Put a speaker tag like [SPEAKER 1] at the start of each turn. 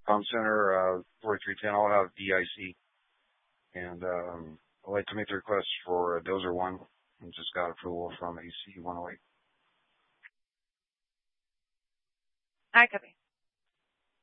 [SPEAKER 1] Comm Center 4310. I'll have DIC. And I'd like to make the request for Dozer 1. And just got approval from AC 108.
[SPEAKER 2] I copy.